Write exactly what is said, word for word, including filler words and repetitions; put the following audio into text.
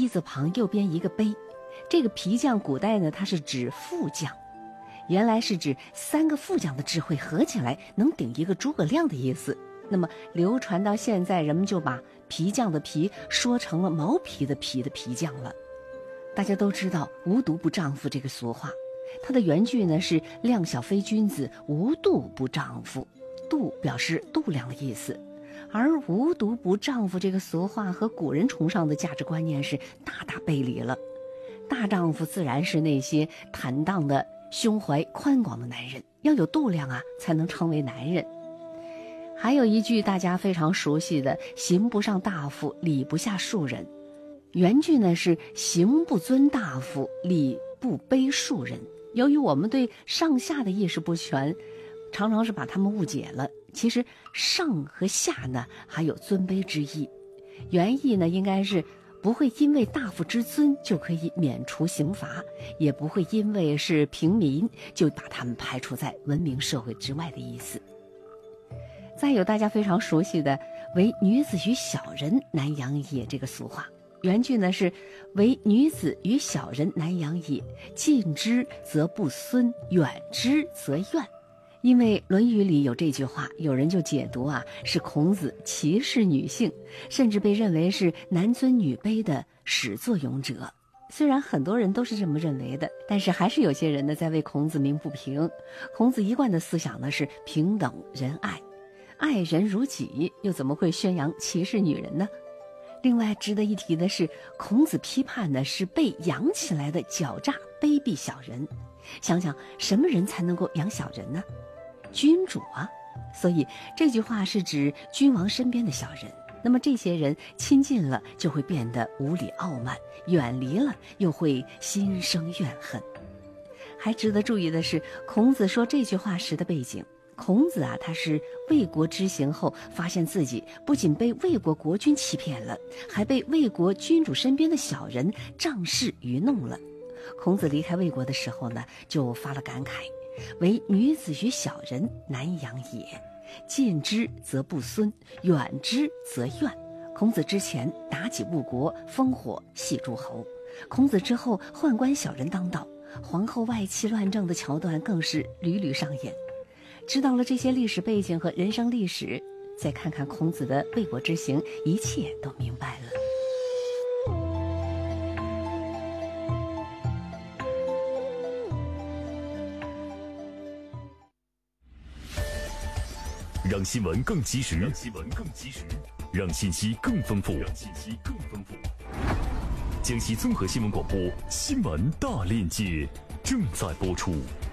一字旁右边一个碑。这个皮匠古代呢，它是指副将，原来是指三个副将的智慧合起来能顶一个诸葛亮的意思。那么流传到现在，人们就把皮匠的皮说成了毛皮的皮的皮匠了。大家都知道无毒不丈夫这个俗话，它的原句呢是量小非君子，无度不丈夫。度表示度量的意思，而无毒不丈夫这个俗话和古人崇尚的价值观念是大大背离了。大丈夫自然是那些坦荡的胸怀宽广的男人，要有度量啊，才能称为男人。还有一句大家非常熟悉的行不上大夫，礼不下庶人，原句呢是行不尊大夫，礼不卑庶人。由于我们对上下的意识不全，常常是把他们误解了。其实上和下呢还有尊卑之意，原意呢应该是不会因为大夫之尊就可以免除刑罚，也不会因为是平民就把他们排除在文明社会之外的意思。再有大家非常熟悉的唯女子与小人难养也这个俗话，原句呢是唯女子与小人难养也，近之则不孙，远之则怨。因为《论语》里有这句话，有人就解读啊是孔子歧视女性，甚至被认为是男尊女卑的始作俑者。虽然很多人都是这么认为的，但是还是有些人呢在为孔子鸣不平。孔子一贯的思想呢是平等仁爱，爱人如己，又怎么会宣扬歧视女人呢？另外值得一提的是，孔子批判的是被养起来的狡诈卑鄙小人。想想什么人才能够养小人呢？君主啊。所以这句话是指君王身边的小人。那么这些人亲近了就会变得无理傲慢，远离了又会心生怨恨。还值得注意的是，孔子说这句话时的背景。孔子啊，他是魏国之行后，发现自己不仅被魏国国君欺骗了，还被魏国君主身边的小人仗势愚弄了。孔子离开魏国的时候呢，就发了感慨：唯女子与小人难养也，近之则不孙，远之则怨。孔子之前妲己误国，烽火戏诸侯；孔子之后宦官小人当道，皇后外戚乱政的桥段更是屡屡上演。知道了这些历史背景和人生历史，再看看孔子的魏国之行，一切都明白了。 让新闻更及时，让新闻更及时，让信息更丰富，让信息更丰富。江西综合新闻广播《新闻大链接》正在播出。